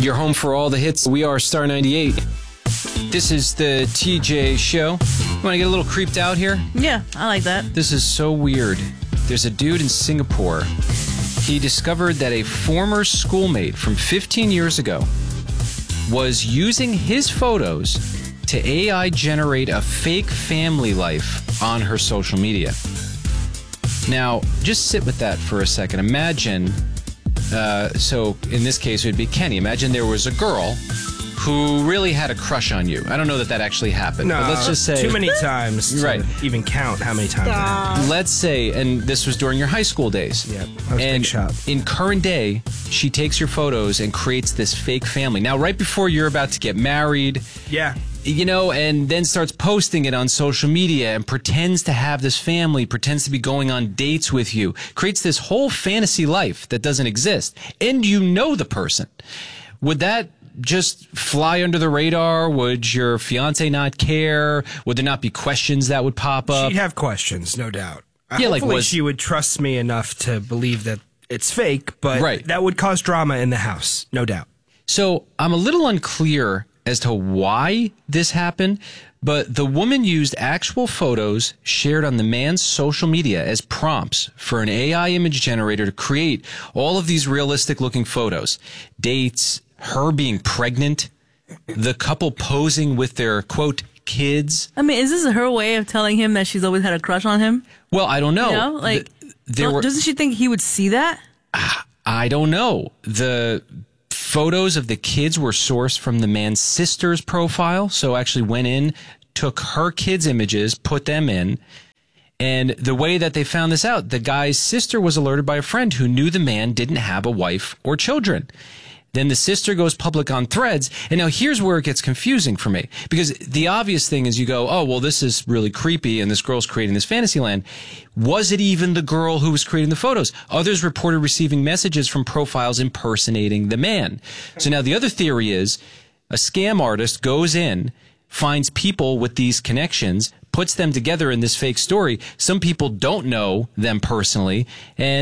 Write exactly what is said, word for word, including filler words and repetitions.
Your home for all the hits. We are Star ninety-eight. This is the T J Show. You want to get a little creeped out here? Yeah, I like that. This is so weird. There's a dude in Singapore. He discovered that a former schoolmate from fifteen years ago was using his photos to A I generate a fake family life on her social media. Now, just sit with that for a second. Imagine, uh, so in this case, it would be Kenny. Imagine there was a girl who really had a crush on you. I don't know that that actually happened. No, but let's just say too many times to right. even count how many times it happened. Let's say, and this was during your high school days. Yeah, I was and big shot. In current day, she takes your photos and creates this fake family. Now, right before you're about to get married, Yeah. you know, and then starts posting it on social media and pretends to have this family, pretends to be going on dates with you, creates this whole fantasy life that doesn't exist. And you know the person. Would that just fly under the radar? Would your fiance not care? Would there not be questions that would pop up? She'd have questions, no doubt. Yeah, like Hopefully was- she would trust me enough to believe that it's fake, but Right. that would cause drama in the house, no doubt. So I'm a little unclear as to why this happened, but the woman used actual photos shared on the man's social media as prompts for an A I image generator to create all of these realistic looking photos. Dates, her being pregnant, the couple posing with their, quote, kids. I mean, is this her way of telling him that she's always had a crush on him? Well, I don't know. You know, like, Th- there don't- were, doesn't she think he would see that? I don't know. The photos of the kids were sourced from the man's sister's profile. So actually went in, took her kids' images, put them in. And the way that they found this out, the guy's sister was alerted by a friend who knew the man didn't have a wife or children. Then the sister goes public on Threads. And now here's where it gets confusing for me. Because the obvious thing is you go, oh, well, this is really creepy and this girl's creating this fantasy land. Was it even the girl who was creating the photos? Others reported receiving messages from profiles impersonating the man. So now the other theory is a scam artist goes in, finds people with these connections, puts them together in this fake story. Some people don't know them personally, and